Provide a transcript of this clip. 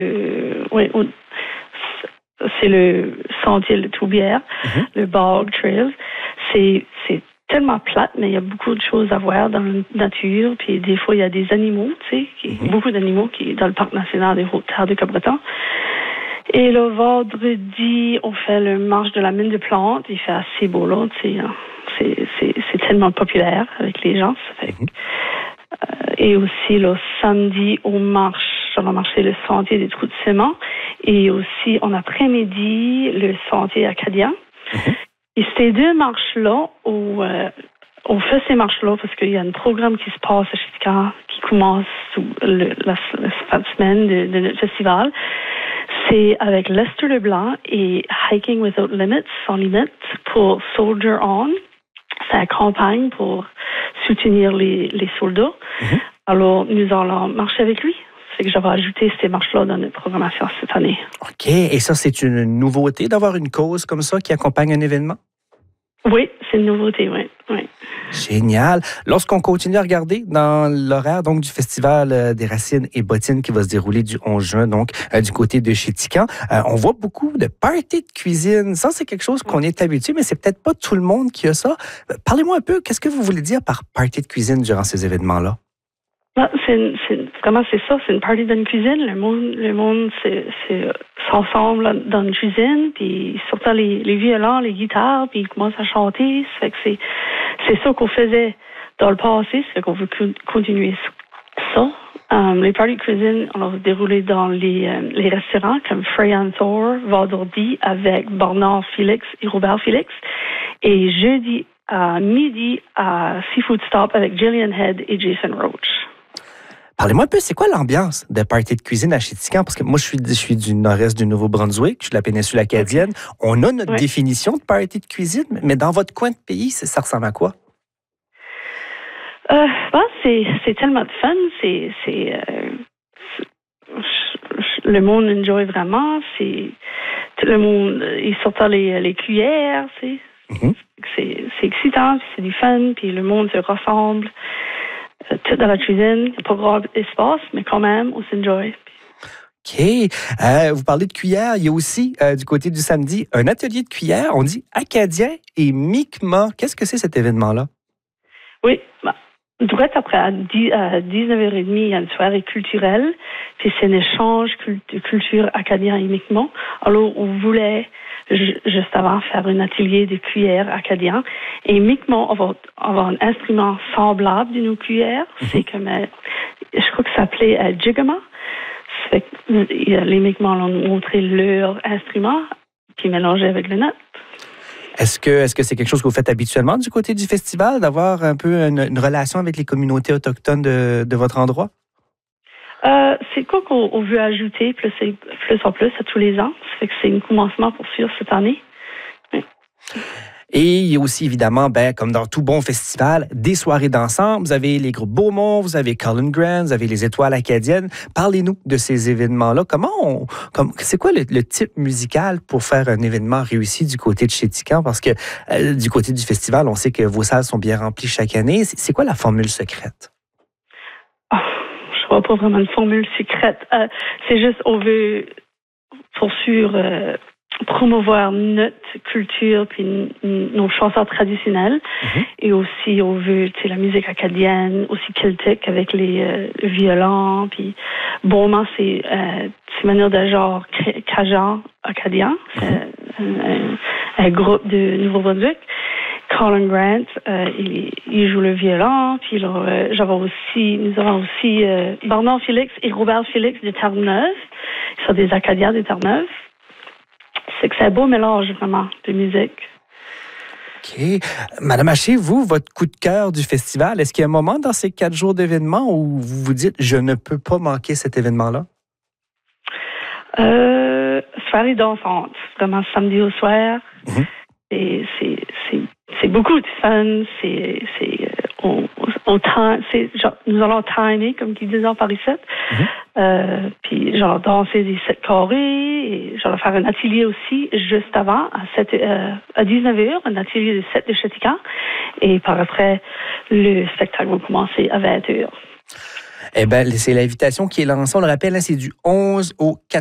Oui, c'est le sentier de Toubière, le Bog Trails. C'est tellement plate, mais il y a beaucoup de choses à voir dans la nature. Puis des fois, il y a des animaux, tu sais, beaucoup d'animaux qui dans le parc national des Hautes-Terres du Cap-Breton. Et le vendredi, on fait le marche de la mine de plantes. Il fait assez beau là, tu sais. C'est tellement populaire avec les gens. Ça fait. Et aussi le samedi, on va marcher le sentier des trous de ciment. Et aussi, en après-midi, le sentier acadien. Et ces deux marches-là, on fait ces marches-là parce qu'il y a un programme qui se passe à Chitika qui commence la fin de semaine de notre festival. C'est avec Lester Leblanc et Hiking Without Limits, sans limites, pour Soldier On. C'est une campagne pour soutenir les soldats. Alors, nous allons marcher avec lui. C'est que j'avais ajouté ces marches-là dans notre programmation cette année. OK. Et ça, c'est une nouveauté d'avoir une cause comme ça qui accompagne un événement? Oui, c'est une nouveauté, oui. Génial. Lorsqu'on continue à regarder dans l'horaire donc du Festival des Racines et Bottines qui va se dérouler du 11 juin, donc du côté de Chéticamp, on voit beaucoup de parties de cuisine. Ça, c'est quelque chose qu'on est habitué, mais c'est peut-être pas tout le monde qui a ça. Parlez-moi un peu, qu'est-ce que vous voulez dire par party de cuisine durant ces événements-là? Vraiment, c'est ça, c'est une party dans une cuisine. Le monde s'ensemble dans une cuisine, puis ils sortent les violons, les guitares, puis ils commencent à chanter. Ça fait que c'est ça qu'on faisait dans le passé, ça fait qu'on veut continuer ça. Les parties de cuisine, on va dérouler dans les restaurants comme Frey and Thor, Vendredi avec Bernard Félix et Robert Félix. Et jeudi à midi à Seafood Stop avec Gillian Head et Jason Roach. Parlez-moi un peu, c'est quoi l'ambiance de party de cuisine à Chéticamp? Parce que moi, je suis du nord-est du Nouveau-Brunswick, je suis de la péninsule acadienne. On a notre définition de party de cuisine, mais dans votre coin de pays, ça ressemble à quoi? C'est tellement de fun. Le monde enjoy vraiment. Tout le monde, ils sortent les cuillères. C'est excitant, c'est du fun, puis le monde se rassemble. Tout dans la cuisine, il n'y a pas grand espace, mais quand même, on s'enjoy. OK. Vous parlez de cuillère. Il y a aussi, du côté du samedi, un atelier de cuillère. On dit acadien et Mi'kmaq. Qu'est-ce que c'est cet événement-là? Oui. Direct après, à 19h30, il y a une soirée culturelle. Puis c'est un échange de culture acadien et Mi'kmaq. Alors, on voulait juste avant faire un atelier de cuillères acadien. Et Mi'kmaq, on va avoir un instrument semblable de nos cuillères. C'est comme, je crois que ça s'appelait Jigama. Les Mi'kmaq ont montré leur instrument, puis mélangé avec le nôtre. Est-ce que c'est quelque chose que vous faites habituellement du côté du festival, d'avoir un peu une relation avec les communautés autochtones de votre endroit? C'est quoi qu'on veut ajouter plus en plus à tous les ans. Ça fait que c'est un commencement pour suivre cette année. Oui. Et il y a aussi, évidemment, comme dans tout bon festival, des soirées d'ensemble. Vous avez les groupes Beaumont, vous avez Colin Grant, vous avez les Étoiles acadiennes. Parlez-nous de ces événements-là. C'est quoi le type musical pour faire un événement réussi du côté de Chéticamp? Parce que du côté du festival, on sait que vos salles sont bien remplies chaque année. C'est quoi la formule secrète? Je vois pas vraiment une formule secrète. C'est juste, on veut poursuivre... promouvoir notre culture puis nos chansons traditionnelles. Et aussi on veut la musique acadienne, aussi celtique avec les violons, puis Beaumont c'est manière de genre cajun acadien, un groupe de Nouveau-Brunswick. Colin Grant, il joue le violon, puis nous avons aussi Bernard Félix et Robert Félix de Terre-Neuve. Ils sont des Acadiens de Terre-Neuve. C'est que c'est un beau mélange, vraiment, de musique. OK. Madame Haché, vous, votre coup de cœur du festival, est-ce qu'il y a un moment dans ces 4 jours d'événement où vous vous dites « je ne peux pas manquer cet événement-là » ? Soirée dansante, vraiment samedi au soir. Et c'est beaucoup de fun. Nous allons timer, comme ils disent par ici. Puis danser des 7 carrés. Et faire un atelier aussi juste avant, à 19h, un atelier de 7 de Chéticamp. Et par après, le spectacle va commencer à 20h. Eh bien, c'est l'invitation qui est lancée. On le rappelle, hein, c'est du 11 au 14